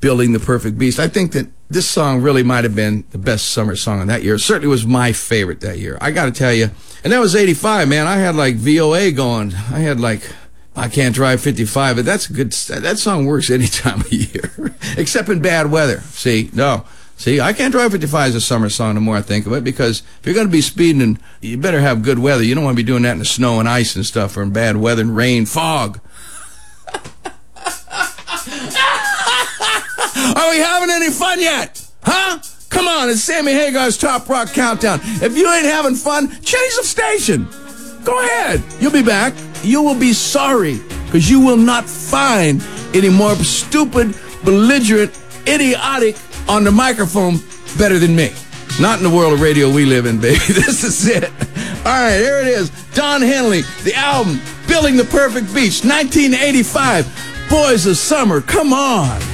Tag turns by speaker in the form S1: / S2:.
S1: Building the Perfect Beast. I think that this song really might have been the best summer song of that year. It certainly was my favorite that year. I got to tell you. And that was 85, man. I had like VOA going. I had like I Can't Drive 55, but that's a good, that song works any time of year, except in bad weather. See, I Can't Drive 55 is a summer song the more I think of it, because if you're going to be speeding, you better have good weather. You don't want to be doing that in the snow and ice and stuff, or in bad weather and rain, fog. Are we having any fun yet? Huh? Come on, it's Sammy Hagar's Top Rock Countdown. If you ain't having fun, change the station. Go ahead. You'll be back. You will be sorry, because you will not find any more stupid, belligerent, idiotic on the microphone better than me. Not in the world of radio we live in, baby. This is it. All right, here it is. Don Henley, the album, Building the Perfect Beast, 1985. Boys of Summer, come on.